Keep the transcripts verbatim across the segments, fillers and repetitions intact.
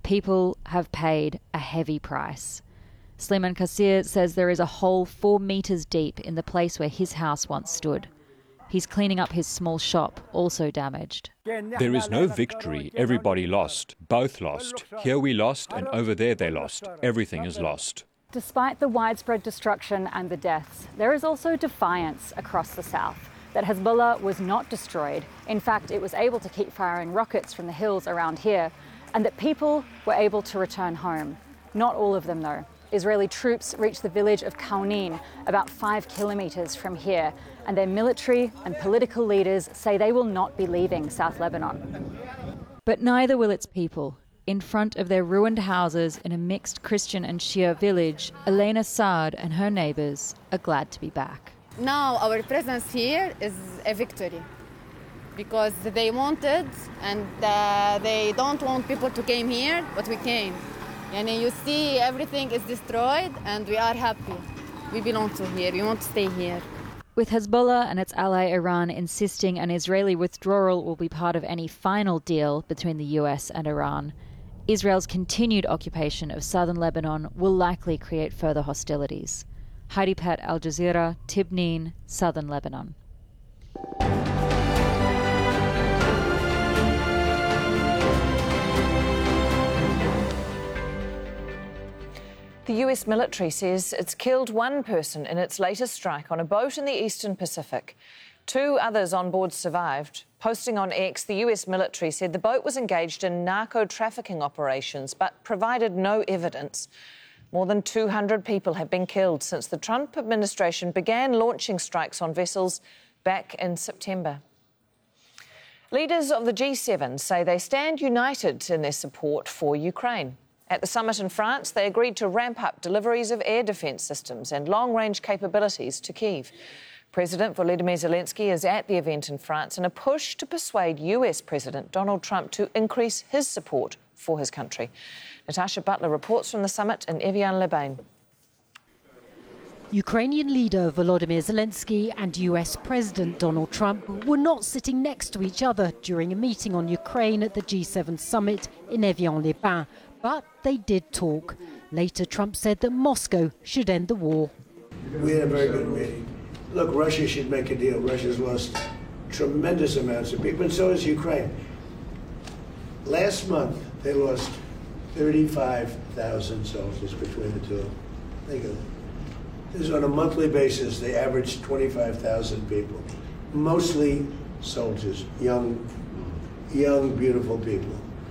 people have paid a heavy price. Slimane Kassir says there is a hole four metres deep in the place where his house once stood. He's cleaning up his small shop, also damaged. There is no victory. Everybody lost. Both lost. Here we lost, and over there they lost. Everything is lost. Despite the widespread destruction and the deaths, there is also defiance across the south that Hezbollah was not destroyed. In fact, it was able to keep firing rockets from the hills around here, and that people were able to return home. Not all of them, though. Israeli troops reached the village of Kaunin, about five kilometres from here, and their military and political leaders say they will not be leaving South Lebanon. But neither will its people. In front of their ruined houses in a mixed Christian and Shia village, Elena Saad and her neighbours are glad to be back. Now our presence here is a victory because they wanted and uh, they don't want people to come here, but we came. And you see everything is destroyed and we are happy. We belong to here, we want to stay here. With Hezbollah and its ally Iran insisting an Israeli withdrawal will be part of any final deal between the U S and Iran, Israel's continued occupation of southern Lebanon will likely create further hostilities. Heidi Pett, Al Jazeera, Tibnin, southern Lebanon. The U S military says it's killed one person in its latest strike on a boat in the eastern Pacific. Two others on board survived. Posting on X, the U S military said the boat was engaged in narco-trafficking operations but provided no evidence. More than two hundred people have been killed since the Trump administration began launching strikes on vessels back in September. Leaders of the G seven say they stand united in their support for Ukraine. At the summit in France, they agreed to ramp up deliveries of air defence systems and long-range capabilities to Kyiv. President Volodymyr Zelensky is at the event in France in a push to persuade U S President Donald Trump to increase his support for his country. Natasha Butler reports from the summit in Evian-les-Bains. Ukrainian leader Volodymyr Zelensky and U S President Donald Trump were not sitting next to each other during a meeting on Ukraine at the G seven summit in Evian-les-Bains, but they did talk. Later, Trump said that Moscow should end the war. We had a very good meeting. Look, Russia should make a deal. Russia's lost tremendous amounts of people, and so has Ukraine. Last month, they lost thirty-five thousand soldiers between the two. Think of it. This is on a monthly basis. They average twenty-five thousand people, mostly soldiers, young, young, beautiful people.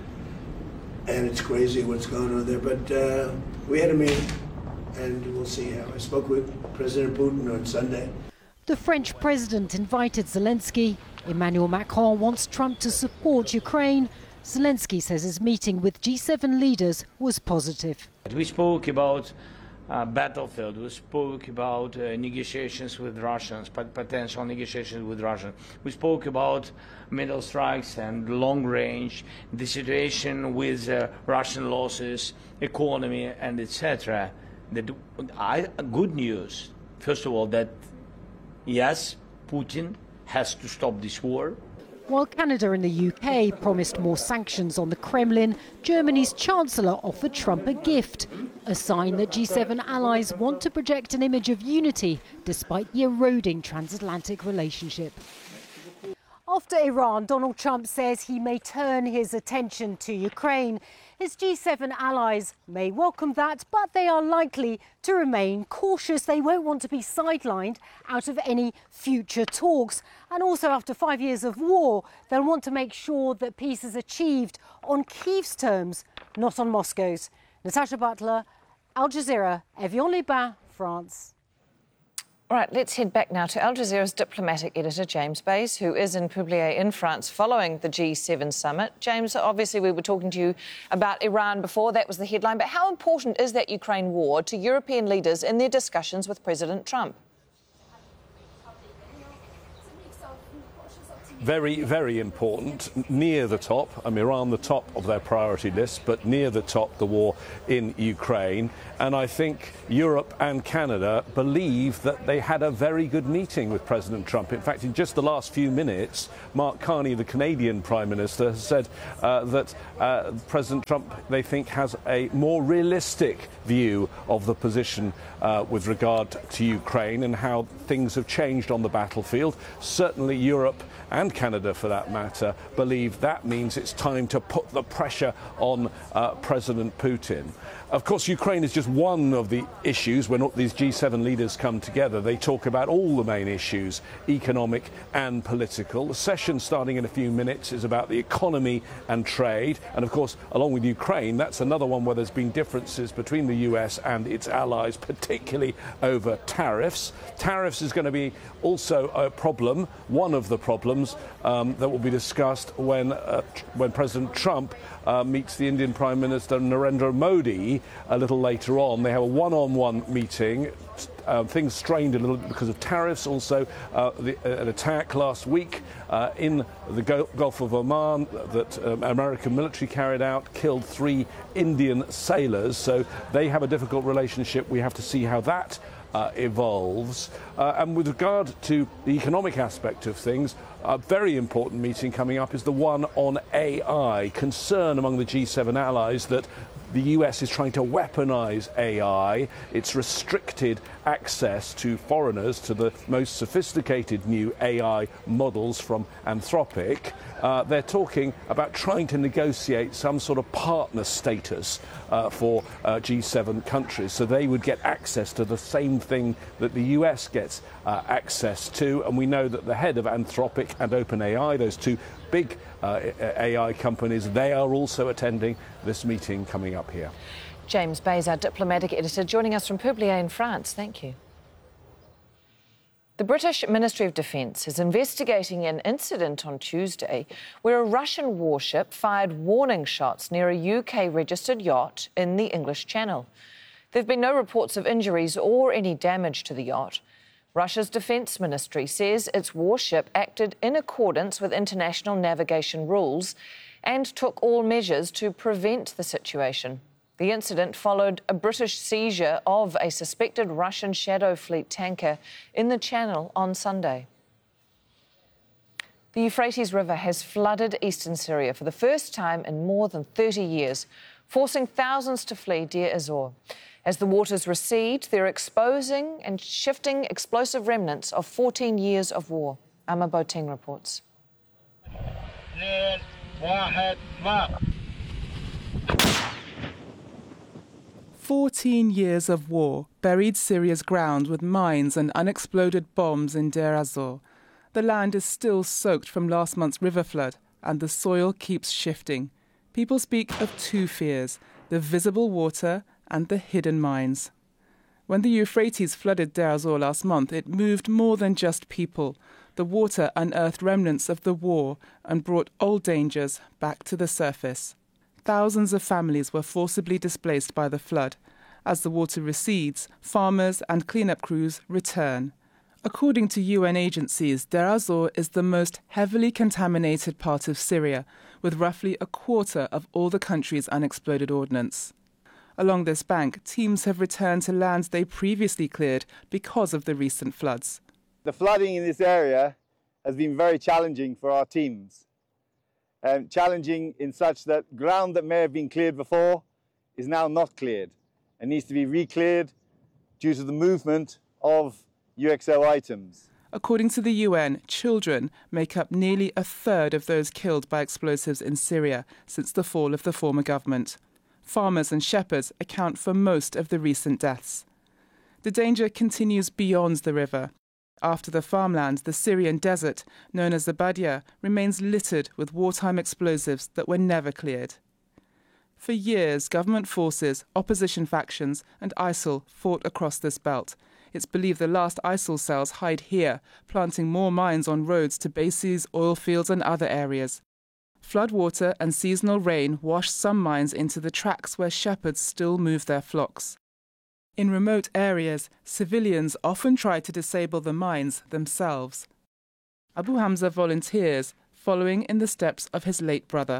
And it's crazy what's going on there. But uh, we had a meeting, and we'll see how. I spoke with President Putin on Sunday. The French president invited Zelensky. Emmanuel Macron wants Trump to support Ukraine. Zelensky says his meeting with G seven leaders was positive. We spoke about uh, battlefield. We spoke about uh, negotiations with Russians, potential negotiations with Russia. We spoke about middle strikes and long range, the situation with uh, Russian losses, economy, and et cetera. That I, good news, first of all, that yes, Putin has to stop this war. While Canada and the U K promised more sanctions on the Kremlin, Germany's Chancellor offered Trump a gift, a sign that G seven allies want to project an image of unity despite the eroding transatlantic relationship. After Iran, Donald Trump says he may turn his attention to Ukraine. His G seven allies may welcome that, but they are likely to remain cautious. They won't want to be sidelined out of any future talks. And also, after five years of war, they'll want to make sure that peace is achieved on Kyiv's terms, not on Moscow's. Natasha Butler, Al Jazeera, Evian-les-Bains, France. All right, let's head back now to Al Jazeera's diplomatic editor, James Bays, who is in Publier in France following the G seven summit. James, obviously we were talking to you about Iran before, that was the headline, but how important is that Ukraine war to European leaders in their discussions with President Trump? very, very important, near the top. I mean, Iran, the top of their priority list, but near the top, the war in Ukraine. And I think Europe and Canada believe that they had a very good meeting with President Trump. In fact, in just the last few minutes, Mark Carney, the Canadian Prime Minister, has said uh, that uh, President Trump, they think, has a more realistic view of the position uh, with regard to Ukraine and how things have changed on the battlefield. Certainly Europe and Canada, for that matter, believe that means it's time to put the pressure on uh, President Putin. Of course, Ukraine is just one of the issues. When these G seven leaders come together, they talk about all the main issues, economic and political. The session, starting in a few minutes, is about the economy and trade. And of course, along with Ukraine, that's another one where there's been differences between the U S and its allies, particularly over tariffs. Tariffs is going to be also a problem, one of the problems um, that will be discussed when, uh, when President Trump uh, meets the Indian Prime Minister Narendra Modi a little later on. They have a one-on-one meeting. Uh, things strained a little because of tariffs. Also, uh, the, uh, an attack last week uh, in the Gulf of Oman that um, American military carried out killed three Indian sailors. So they have a difficult relationship. We have to see how that Uh, evolves. Uh, and with regard to the economic aspect of things, a very important meeting coming up is the one on A I. Concern among the G seven allies that the U S is trying to weaponize A I. It's restricted access to foreigners to the most sophisticated new A I models from Anthropic. Uh, they're talking about trying to negotiate some sort of partner status uh, for uh, G seven countries, so they would get access to the same thing that the U S gets uh, access to. And we know that the head of Anthropic and OpenAI, those two big uh, A I companies, they are also attending this meeting coming up here. James Bays, our diplomatic editor, joining us from Publier in France. Thank you. The British Ministry of Defence is investigating an incident on Tuesday where a Russian warship fired warning shots near a U K-registered yacht in the English Channel. There have been no reports of injuries or any damage to the yacht. Russia's Defence Ministry says its warship acted in accordance with international navigation rules and took all measures to prevent the situation. The incident followed a British seizure of a suspected Russian Shadow Fleet tanker in the Channel on Sunday. The Euphrates River has flooded eastern Syria for the first time in more than thirty years, forcing thousands to flee Deir ez-Zor. As the waters recede, they're exposing and shifting explosive remnants of fourteen years of war. Amma Boateng reports. Fourteen years of war buried Syria's ground with mines and unexploded bombs in Deir ez-Zor. The land is still soaked from last month's river flood, and the soil keeps shifting. People speak of two fears, the visible water and the hidden mines. When the Euphrates flooded Deir ez-Zor last month, it moved more than just people. The water unearthed remnants of the war and brought old dangers back to the surface. Thousands of families were forcibly displaced by the flood. As the water recedes, farmers and cleanup crews return. According to U N agencies, Deir ez-Zor is the most heavily contaminated part of Syria, with roughly a quarter of all the country's unexploded ordnance. Along this bank, teams have returned to lands they previously cleared because of the recent floods. The flooding in this area has been very challenging for our teams. Um, challenging in such that ground that may have been cleared before is now not cleared and needs to be re-cleared due to the movement of U X O items. According to the U N, children make up nearly a third of those killed by explosives in Syria since the fall of the former government. Farmers and shepherds account for most of the recent deaths. The danger continues beyond the river. After the farmland, the Syrian desert, known as the Badia, remains littered with wartime explosives that were never cleared. For years, government forces, opposition factions and ISIL fought across this belt. It's believed the last ISIL cells hide here, planting more mines on roads to bases, oil fields and other areas. Floodwater and seasonal rain wash some mines into the tracks where shepherds still move their flocks. In remote areas, civilians often try to disable the mines themselves. Abu Hamza volunteers, following in the steps of his late brother.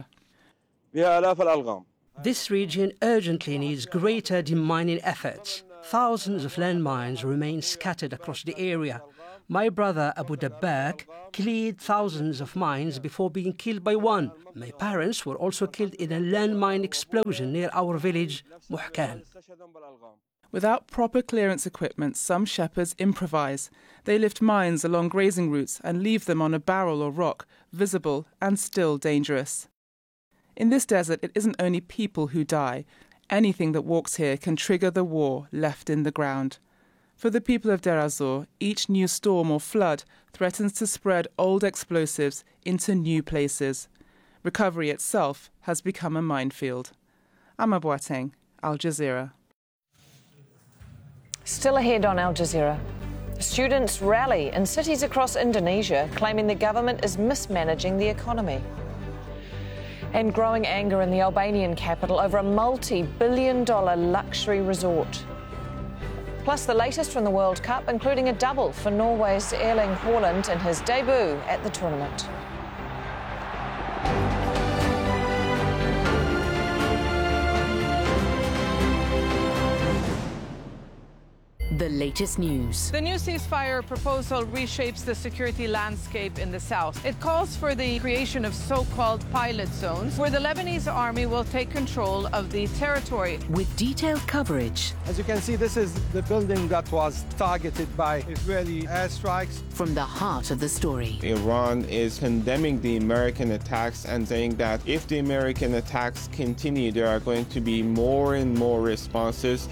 This region urgently needs greater demining efforts. Thousands of landmines remain scattered across the area. My brother Abu Dabbak cleared thousands of mines before being killed by one. My parents were also killed in a landmine explosion near our village, Muhkan. Without proper clearance equipment, some shepherds improvise. They lift mines along grazing routes and leave them on a barrel or rock, visible and still dangerous. In this desert, it isn't only people who die. Anything that walks here can trigger the war left in the ground. For the people of Deir ez-Zor, each new storm or flood threatens to spread old explosives into new places. Recovery itself has become a minefield. Amma Boateng, Al Jazeera. Still ahead on Al Jazeera. Students rally in cities across Indonesia, claiming the government is mismanaging the economy. And growing anger in the Albanian capital over a multi-billion dollar luxury resort. Plus the latest from the World Cup, including a double for Norway's Erling Haaland in his debut at the tournament. The latest news. The new ceasefire proposal reshapes the security landscape in the south. It calls for the creation of so-called pilot zones where the Lebanese army will take control of the territory. With detailed coverage. As you can see, this is the building that was targeted by Israeli airstrikes. From the heart of the story. Iran is condemning the American attacks and saying that if the American attacks continue, there are going to be more and more responses.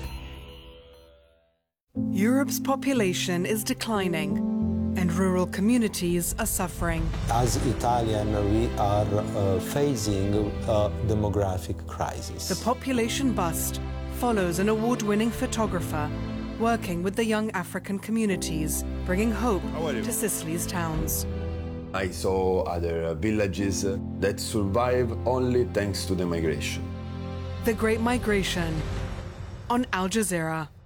Europe's population is declining and rural communities are suffering. As Italian, we are uh, facing a demographic crisis. The population bust follows an award-winning photographer working with the young African communities, bringing hope to Sicily's towns. I saw other villages that survive only thanks to the migration. The Great Migration on Al Jazeera.